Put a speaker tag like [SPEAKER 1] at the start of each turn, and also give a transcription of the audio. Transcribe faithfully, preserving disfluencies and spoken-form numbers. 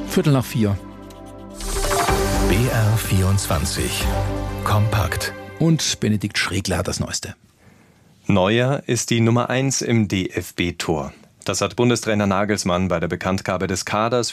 [SPEAKER 1] Viertel nach vier.
[SPEAKER 2] B R vierundzwanzig. Kompakt.
[SPEAKER 1] Und Benedikt Schregler hat das Neueste.
[SPEAKER 3] Neuer ist die Nummer eins im D F B-Tor. Das hat Bundestrainer Nagelsmann bei der Bekanntgabe des Kaders